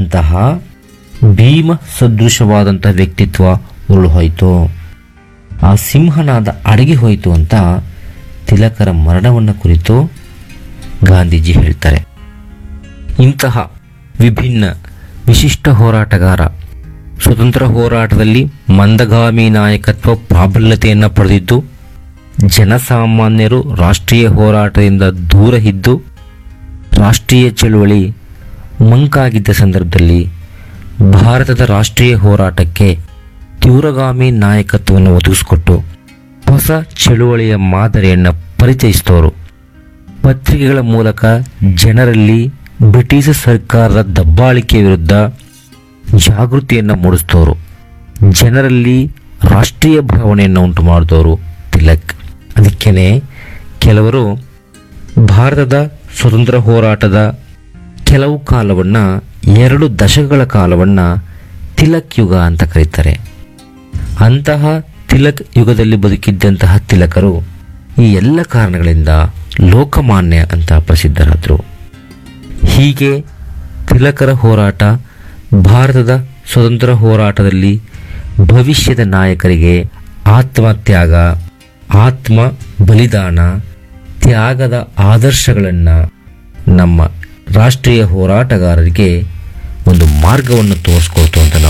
ಅಂತಹ ಭೀಮ ಸದೃಶವಾದಂತಹ ವ್ಯಕ್ತಿತ್ವ ಉರುಳು ಹೋಯಿತು, ಆ ಸಿಂಹನಾದ ಅಡಗಿ ಹೋಯಿತು ಅಂತ ತಿಲಕರ ಮರಣವನ್ನು ಕುರಿತು ಗಾಂಧೀಜಿ ಹೇಳ್ತಾರೆ. ಇಂತಹ ವಿಭಿನ್ನ ವಿಶಿಷ್ಟ ಹೋರಾಟಗಾರ, ಸ್ವತಂತ್ರ ಹೋರಾಟದಲ್ಲಿ ಮಂದಗಾಮಿ ನಾಯಕತ್ವ ಪ್ರಾಬಲ್ಯತೆಯನ್ನು ಪಡೆದಿದ್ದು, ಜನಸಾಮಾನ್ಯರು ರಾಷ್ಟ್ರೀಯ ಹೋರಾಟದಿಂದ ದೂರ ಇದ್ದು ರಾಷ್ಟ್ರೀಯ ಚಳುವಳಿ ಮಂಕಾಗಿದ್ದ ಸಂದರ್ಭದಲ್ಲಿ ಭಾರತದ ರಾಷ್ಟ್ರೀಯ ಹೋರಾಟಕ್ಕೆ ತೀವ್ರಗಾಮಿ ನಾಯಕತ್ವವನ್ನು ಒದಗಿಸಿಕೊಟ್ಟು ಹೊಸ ಚಳುವಳಿಯ ಮಾದರಿಯನ್ನು ಪರಿಚಯಿಸಿದವರು. ಪತ್ರಿಕೆಗಳ ಮೂಲಕ ಜನರಲ್ಲಿ ಬ್ರಿಟಿಷ್ ಸರ್ಕಾರದ ದಬ್ಬಾಳಿಕೆ ವಿರುದ್ಧ ಜಾಗೃತಿಯನ್ನು ಮೂಡಿಸಿದವರು. ಜನರಲ್ಲಿ ರಾಷ್ಟ್ರೀಯ ಭಾವನೆಯನ್ನು ಉಂಟು ಮಾಡಿದವರು ತಿಲಕ್. ಅದಕ್ಕೇ ಕೆಲವರು ಭಾರತದ ಸ್ವತಂತ್ರ ಹೋರಾಟದ ಕೆಲವು ಕಾಲವನ್ನು, 2 ದಶಕಗಳ ಕಾಲವನ್ನು ತಿಲಕ್ ಯುಗ ಅಂತ ಕರೀತಾರೆ. ಅಂತಹ ತಿಲಕ್ ಯುಗದಲ್ಲಿ ಬದುಕಿದ್ದಂತಹ ತಿಲಕರು ಈ ಎಲ್ಲ ಕಾರಣಗಳಿಂದ ಲೋಕಮಾನ್ಯ ಅಂತ ಪ್ರಸಿದ್ಧರಾದರು. ಹೀಗೆ ತಿಲಕರ ಹೋರಾಟ ಭಾರತದ ಸ್ವತಂತ್ರ ಹೋರಾಟದಲ್ಲಿ ಭವಿಷ್ಯದ ನಾಯಕರಿಗೆ ಆತ್ಮತ್ಯಾಗ, ಆತ್ಮ ಬಲಿದಾನ, ತ್ಯಾಗದ ಆದರ್ಶಗಳನ್ನು ನಮ್ಮ ರಾಷ್ಟ್ರೀಯ ಹೋರಾಟಗಾರರಿಗೆ ಒಂದು ಮಾರ್ಗವನ್ನು ತೋರಿಸ್ಕೊಡ್ತು ಅಂತ ನಾವು